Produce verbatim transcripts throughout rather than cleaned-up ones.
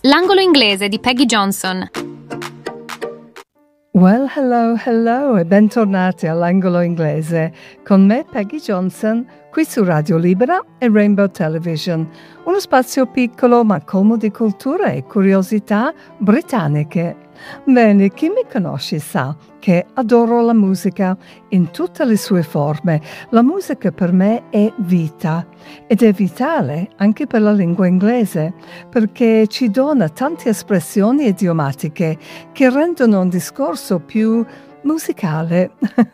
L'angolo inglese di Peggy Johnson. Well, hello, hello e bentornati all'angolo inglese con me Peggy Johnson qui su Radio Libera e Rainbow Television, uno spazio piccolo ma colmo di cultura e curiosità britanniche. Bene, chi mi conosce sa che adoro la musica in tutte le sue forme. La musica per me è vita ed è vitale anche per la lingua inglese perché ci dona tante espressioni idiomatiche che rendono un discorso più musicale,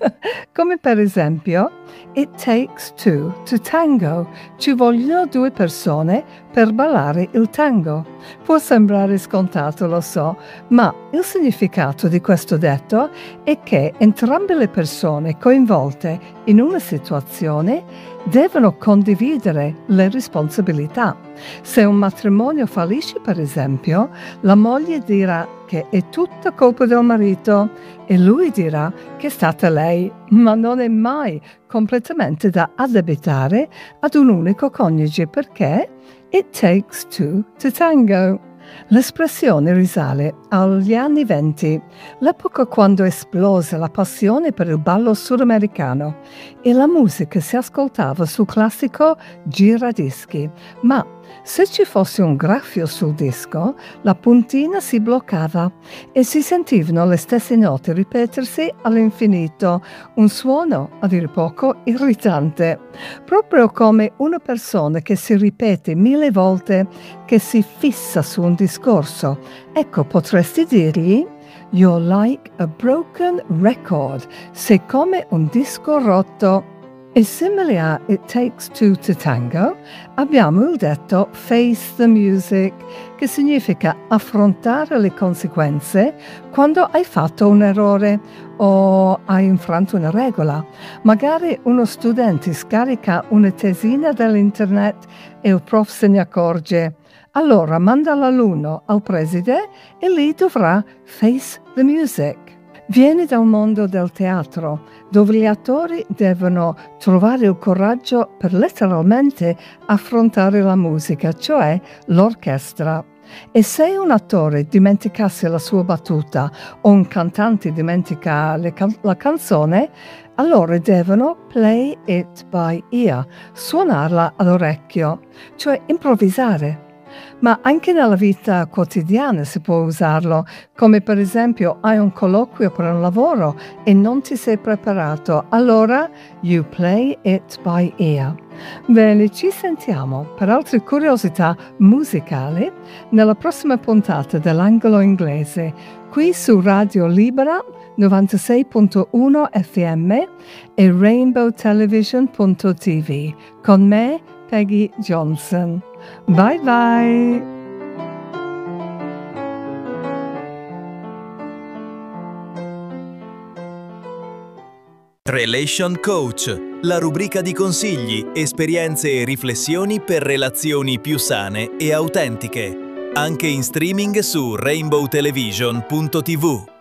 come per esempio It takes two to tango. Ci vogliono due persone per ballare il tango. Può sembrare scontato, lo so, ma il significato di questo detto è che entrambe le persone coinvolte in una situazione devono condividere le responsabilità. Se un matrimonio fallisce, per esempio, la moglie dirà che è tutta colpa del marito e lui dirà che è stata lei, ma non è mai completamente da addebitare ad un unico coniuge perché it takes two to tango. L'espressione risale agli anni venti, l'epoca quando esplose la passione per il ballo sudamericano e la musica si ascoltava sul classico giradischi, ma se ci fosse un graffio sul disco, la puntina si bloccava e si sentivano le stesse note ripetersi all'infinito, un suono a dir poco irritante, proprio come una persona che si ripete mille volte, che si fissa su un discorso. Ecco, potresti dirgli "You're like a broken record", sei come un disco rotto. E simile a It takes two to tango, abbiamo il detto face the music, che significa affrontare le conseguenze quando hai fatto un errore o hai infranto una regola. Magari uno studente scarica una tesina dall'internet e il prof se ne accorge. Allora manda l'alunno al preside e lì dovrà face the music. Viene dal mondo del teatro, dove gli attori devono trovare il coraggio per letteralmente affrontare la musica, cioè l'orchestra. E se un attore dimenticasse la sua battuta o un cantante dimentica le can- la canzone, allora devono play it by ear, suonarla all'orecchio, cioè improvvisare. Ma anche nella vita quotidiana si può usarlo, come per esempio hai un colloquio per un lavoro e non ti sei preparato, allora you play it by ear. Bene, ci sentiamo per altre curiosità musicali nella prossima puntata dell'angolo inglese, qui su Radio Libera novantasei punto uno F M e rainbow television punto t v con me Peggy Johnson. Bye bye! Relation Coach, la rubrica di consigli, esperienze e riflessioni per relazioni più sane e autentiche. Anche in streaming su rainbow television punto t v.